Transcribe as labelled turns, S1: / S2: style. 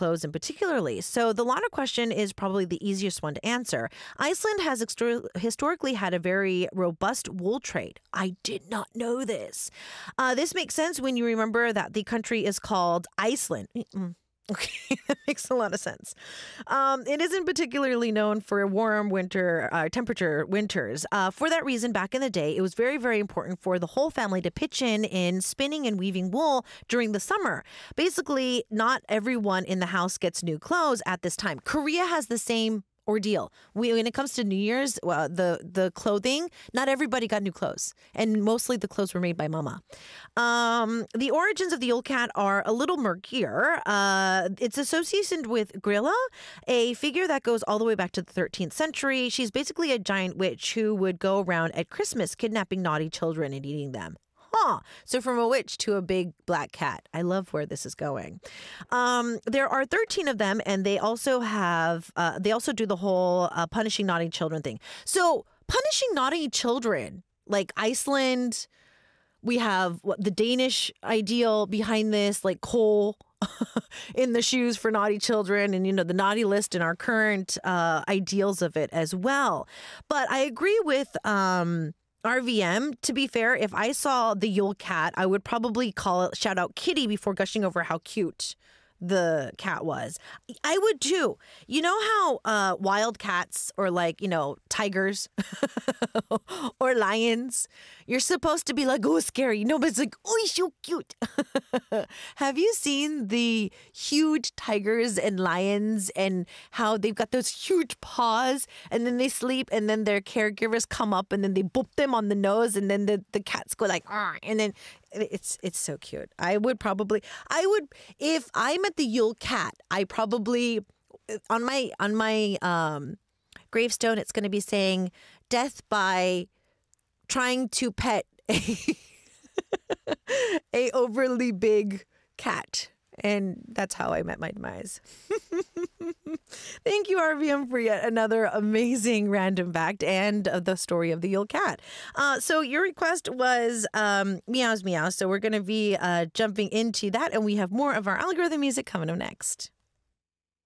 S1: clothes in particularly. So the latter question is probably the easiest one to answer. Iceland has historically had a very robust wool trade. I did not know this. This makes sense when you remember that the country is called Iceland. Okay, that makes a lot of sense. It isn't particularly known for warm temperature winters. For that reason, back in the day, it was very, very important for the whole family to pitch in spinning and weaving wool during the summer. Basically, not everyone in the house gets new clothes at this time. Korea has the same ordeal. When it comes to New Year's, the clothing, not everybody got new clothes, and mostly the clothes were made by mama. The origins of the Yule Cat are a little murkier. It's associated with Grilla, a figure that goes all the way back to the 13th century. She's basically a giant witch who would go around at Christmas kidnapping naughty children and eating them. So from a witch to a big black cat. I love where this is going. There are 13 of them, and they also do the whole punishing naughty children thing. So punishing naughty children, like Iceland, we have the Danish ideal behind this, like coal in the shoes for naughty children, and, the naughty list and our current ideals of it as well. But I agree with RVM. To be fair, if I saw the Yule Cat, I would probably shout out Kitty before gushing over how cute the cat was. I would too. You know how wild cats or tigers or lions, you're supposed to be like, oh, scary. No, but it's like, oh, he's so cute. Have you seen the huge tigers and lions and how they've got those huge paws and then they sleep and then their caregivers come up and then they boop them on the nose and then the cats go like, and then it's so cute. I would, if I'm at the Yule Cat, I probably, on my gravestone, it's going to be saying death by trying to pet a overly big cat. And that's how I met my demise. Thank you, RVM, for yet another amazing random fact and the story of the Yule Cat. So your request was Meows Meows. So we're going to be jumping into that, and we have more of our algorithm music coming up next.